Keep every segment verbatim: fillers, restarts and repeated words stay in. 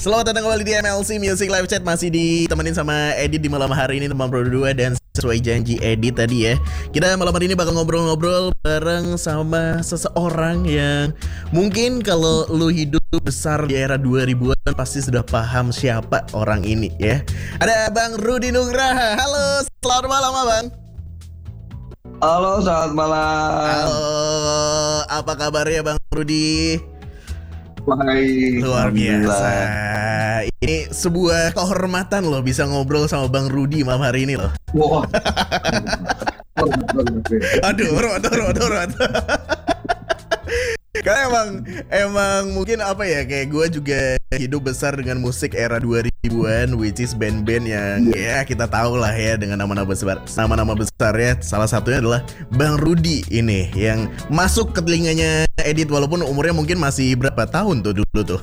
Selamat datang kembali di M L C Music Live Chat. Masih ditemenin sama Edit di malam hari ini, teman Pro dua. Dan sesuai janji Edit tadi ya, kita malam hari ini bakal ngobrol-ngobrol bareng sama seseorang yang mungkin kalau lu hidup besar di era dua ribuan pasti sudah paham siapa orang ini ya. Ada Bang Rudy Nugraha. Halo, selamat malam Abang. Halo, selamat malam. Halo, apa kabarnya Bang Rudy? Baik, Luar biasa. Ini sebuah kehormatan loh bisa ngobrol sama Bang Rudy malam hari ini loh. Wah. Aduh, rot, rot, rot. Karena emang emang mungkin apa ya, kayak gue juga hidup besar dengan musik era dua ribuan, which is band-band yang yeah. ya kita tahu lah ya dengan nama-nama besar, nama-nama besarnya. Salah satunya adalah Bang Rudy ini yang masuk ke telinganya Edit walaupun umurnya mungkin masih berapa tahun tuh dulu tuh.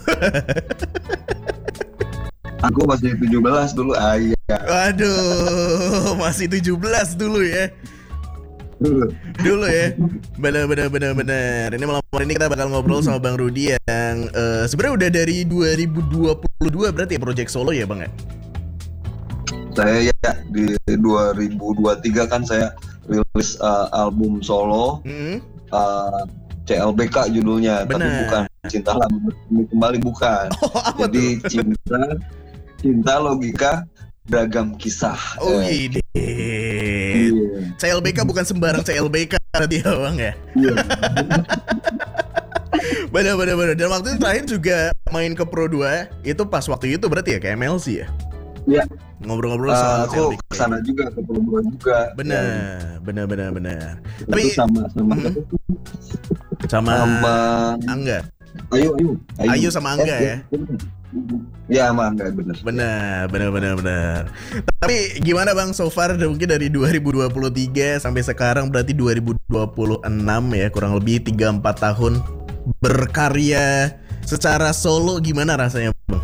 Aku masih tujuh belas dulu, ayah. Waduh, masih tujuh belas dulu ya. Dulu, dulu ya, benar benar benar benar. Ini malam hari ini kita bakal ngobrol sama Bang Rudy yang uh, sebenarnya udah dari dua ribu dua puluh dua berarti ya project solo ya Bang ya? Saya ya di dua ribu dua puluh tiga kan saya rilis uh, album solo, mm-hmm. uh, C L B K judulnya, bener. Tapi bukan Cinta Lama Kembali, bukan. Oh, jadi tuh? cinta cinta logika beragam kisah. Oh iya. Yeah. C L B K bukan sembarang C L B K berarti ya Bang ya? Iya. Bener-bener. Dan waktu itu terakhir juga main ke Pro dua, itu pas waktu itu berarti ya ke M L C ya? Iya. Ngobrol-ngobrol soal uh, C L B K. Aku kesana juga, ke Pro dua juga. Bener, ya. bener, bener, bener. Tapi sama, sama, hmm? sama, sama Angga. Ayu, Ayu. Ayu, Ayu sama Angga eh, ya? Ya sama Angga, bener. Bener, bener, bener, bener. Tapi gimana Bang, so far mungkin dari dua ribu dua puluh tiga sampai sekarang berarti dua ribu dua puluh enam ya, kurang lebih tiga sampai empat tahun berkarya secara solo, gimana rasanya Bang?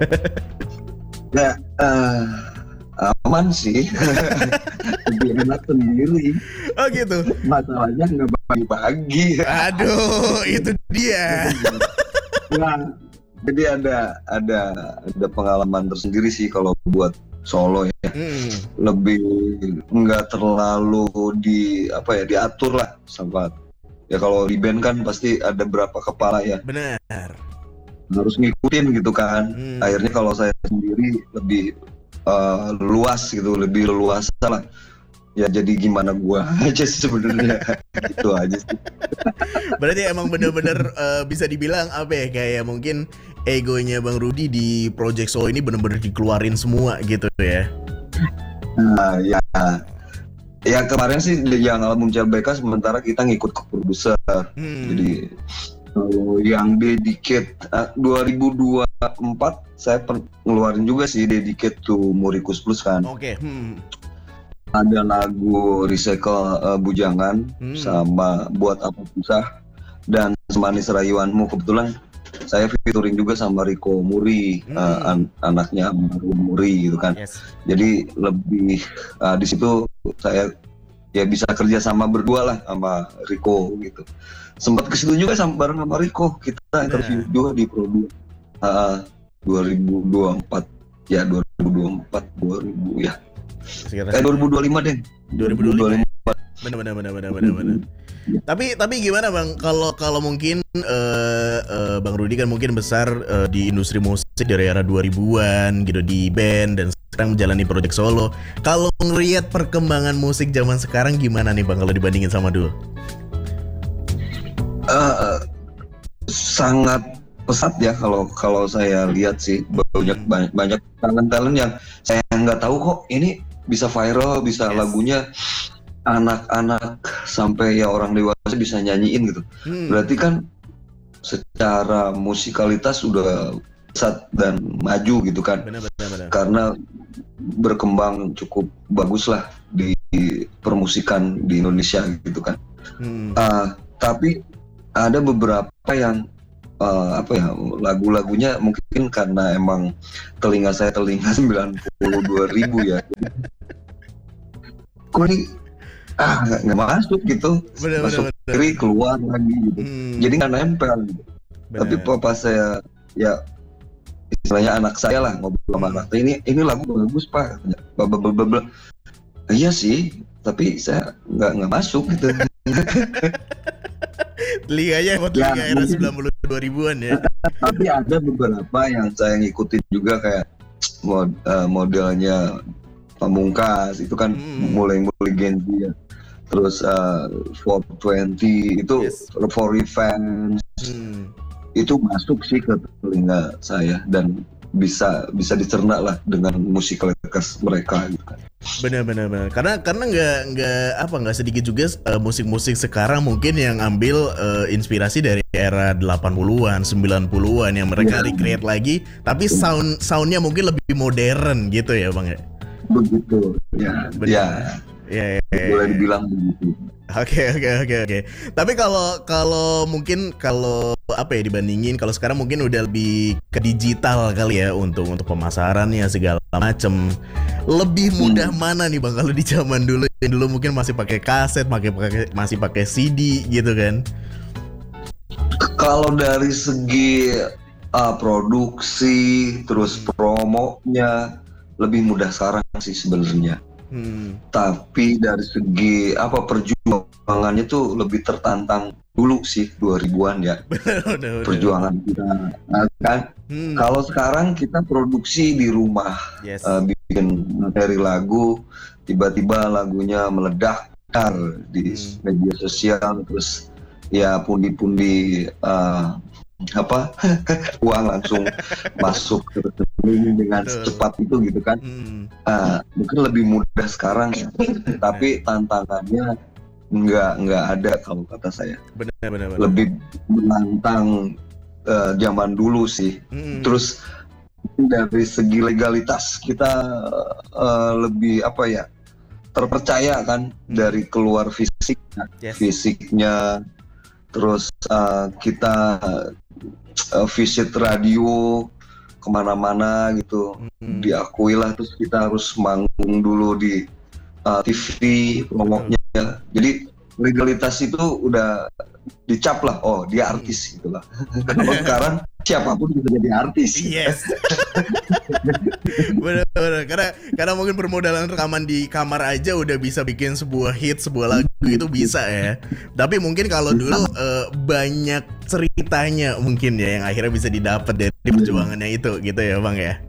Ya, uh, aman sih. Lebih enak sendiri. Oh gitu. Masalahnya nggak bagi-bagi. Aduh, itu dia. Nah, jadi ada ada ada pengalaman tersendiri sih kalau buat solo ya. Hmm. Lebih nggak terlalu di apa ya diatur lah sama. Ya kalau di band kan pasti ada berapa kepala ya. Benar. Harus ngikutin gitu kan. Hmm. Akhirnya kalau saya sendiri lebih uh, luas gitu, lebih luas lah. Ya jadi gimana gua aja sih sebenarnya. Itu aja sih. Berarti emang bener-bener uh, bisa dibilang apa ya, kayak mungkin egonya Bang Rudy di project solo ini bener-bener dikeluarin semua gitu ya. Nah ya, ya kemarin sih yang album C L B K sementara kita ngikut ke produser. Hmm. Jadi kalau yang Dedicate uh, dua ribu dua puluh empat saya per- ngeluarin juga sih Dedicate to Murikus Plus kan. Oke. Okay. Hmm. Ada lagu Recycle uh, Bujangan hmm. sama Buat Apa Susah dan Semanis Rayuanmu. Kebetulan saya featuring juga sama Rico Muri, hmm. uh, an- anaknya Mario Muri gitu kan. Yes. Jadi lebih uh, di situ saya ya bisa kerja sama berdua lah sama Rico gitu. Sempat ke situ juga sama bareng sama Rico, kita interview nah. juga di Pro dua uh, dua ribu dua puluh empat ya dua ribu dua puluh empat dua ribu ya. Sekitar eh dua ribu dua puluh lima deh. dua ribu dua puluh lima. Benar benar benar benar benar benar. Tapi tapi gimana Bang, kalau kalau mungkin uh, uh, Bang Rudy kan mungkin besar uh, di industri musik dari era dua ribuan gitu di band dan sekarang menjalani project solo. Kalau ngelihat perkembangan musik zaman sekarang gimana nih Bang kalau dibandingin sama dulu? Uh, sangat pesat ya kalau kalau saya lihat sih, banyak banyak banyak talent-talent yang saya nggak tahu kok ini bisa viral, bisa yes. lagunya anak-anak sampai ya orang dewasa bisa nyanyiin gitu. Hmm. Berarti kan secara musikalitas udah pesat dan maju gitu kan. Benar, benar, benar. Karena berkembang cukup bagus lah di permusikan di Indonesia gitu kan. Hmm. Uh, tapi ada beberapa yang uh, apa ya lagu-lagunya mungkin karena emang telinga saya telinga sembilan puluh dua ribu ya. Kok ini ah nggak masuk gitu, bener, masuk bener, bener. Kiri keluar lagi gitu. Hmm. Jadi nggak nempel gitu. Bener. Tapi pas saya ya istilahnya anak saya lah ngobrol sama anak, ini ini lagu bagus Pak, blablabla. Iya sih, tapi saya nggak nggak masuk gitu. Telinganya emang Ya, telinga era mungkin. sembilan puluh dua ribuan ya. Tapi ada beberapa yang saya ngikutin juga kayak mod, eh, modelnya Pamungkas itu kan Hmm. mulai mulai Gen Z ya. Terus uh, four twenty itu Yes. For Revenge Hmm. itu masuk sih ke telinga saya dan bisa bisa dicerna lah dengan musikalitas mereka gitu kan. Benar benar benar. Karena karena nggak nggak apa nggak sedikit juga eh, musik-musik sekarang mungkin yang ambil eh, inspirasi dari era delapan puluhan, sembilan puluhan yang mereka Iya. recreate lagi, tapi sound soundnya mungkin lebih modern gitu ya Bang ya. Begitu ya. Benar. Ya, Ya, ya, ya, boleh ya. dibilang begitu. Oke oke oke oke. Tapi kalau kalau mungkin kalau apa ya dibandingin kalau sekarang mungkin udah lebih ke digital kali ya untuk untuk pemasarannya segala macem. Lebih mudah mana nih Bang kalau di zaman dulu? Dulu mungkin masih pakai kaset, pakai pakai masih pakai C D gitu kan. Kalau dari segi uh, produksi terus promonya lebih mudah sekarang sih sebenarnya. Hmm. Tapi dari segi apa perjuangannya tuh lebih tertantang dulu sih dua ribuan ya Benar, benar. perjuangan kita. Nah, kan Hmm. kalau sekarang kita produksi di rumah, Yes. uh, bikin materi lagu, tiba-tiba lagunya meledak dar di Hmm. media sosial, terus ya pundi-pundi uh, apa uang langsung masuk ke rekening dengan Betul. secepat itu gitu kan. Hmm. Ah, mungkin lebih mudah sekarang ya, tapi tantangannya nggak nggak ada kalau kata saya. Benar benar benar. Lebih menantang eh, zaman dulu sih. Hmm. Terus dari segi legalitas kita eh, lebih apa ya terpercaya kan Hmm. dari keluar fisik Yes. fisiknya. Terus eh, kita eh, visit radio kemana-mana gitu. Hmm. Diakui lah, terus kita harus manggung dulu di uh, T V promoknya. Jadi legalitas itu udah dicap lah, oh dia artis gitu lah. Kalau sekarang siapapun bisa jadi artis. Yes. Bener-bener karena karena mungkin permodalan rekaman di kamar aja udah bisa bikin sebuah hit, sebuah lagu itu bisa ya. Tapi mungkin kalau dulu eh, banyak ceritanya mungkin ya yang akhirnya bisa didapat dari perjuangannya itu gitu ya Bang ya.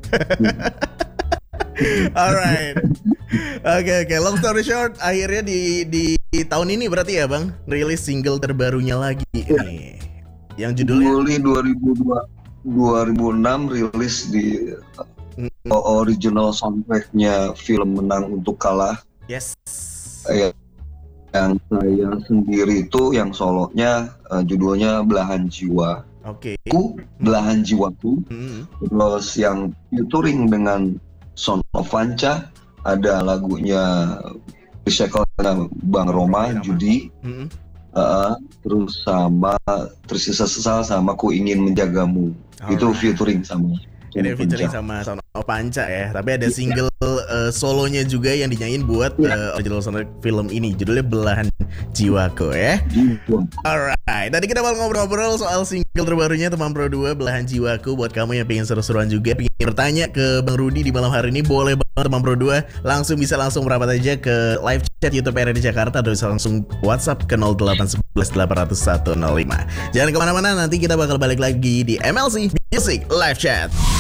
Alright. Oke oke, long story short, akhirnya di di tahun ini berarti ya Bang rilis single terbarunya lagi nih. Yang judulnya Juli dua ribu dua dua ribu enam rilis di Mm, original soundtracknya film Menang Untuk Kalah. yes. Eh, yang saya sendiri itu yang solonya eh, judulnya Belahan Jiwa. Oke. Ku, Belahan Jiwaku. Mm, Terus yang featuring dengan Son of Vanca ada lagunya Recycle Bang Roma, Roma. Judi. mm, Uh, terus sama Tersisa Sesal sama Ku Ingin Menjagamu. Itu Alright. featuring sama Ini Son featuring Vanca. sama Son of Panca ya. Tapi ada single eh, solonya juga yang dinyanyiin buat eh, original soundtrack film ini. Judulnya Belahan Jiwaku ya. Jiwa. Alright, tadi kita bakal ngobrol-ngobrol soal single terbarunya Teman Pro dua Belahan Jiwaku. Buat kamu yang pengen seru-seruan juga, pengen bertanya ke Bang Rudy di malam hari ini, boleh banget Teman Pro dua langsung bisa langsung merapat aja ke live chat YouTube R D Jakarta atau bisa langsung WhatsApp ke nol delapan satu satu delapan nol satu nol lima. Jangan kemana-mana, nanti kita bakal balik lagi di M L C Music Live Chat.